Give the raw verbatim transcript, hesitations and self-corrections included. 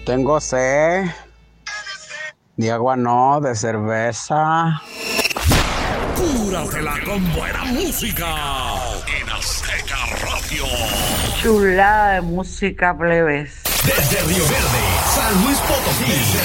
Tengo sed. De agua no, de cerveza. Cúratela con buena música en Azteca Radio. Chulada de música, plebes. Desde Río Verde, San Luis Potosí. Desde